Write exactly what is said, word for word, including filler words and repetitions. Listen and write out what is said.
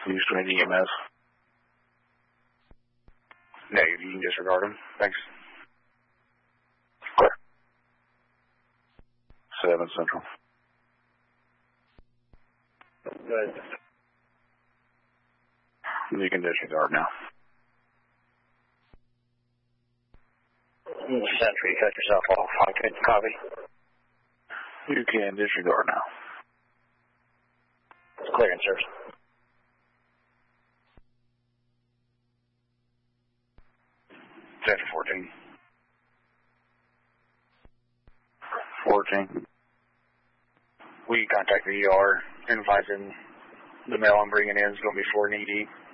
Houston E M S. Negative, you can disregard them. Thanks. Clear. seven Central. Good. You can disregard now. Sentry, cut yourself off. I couldn't copy. You can disregard now. It's clearance, sir. Central fourteen. fourteen. We contact the E R, advising the mail I'm bringing in is going to be for an E D.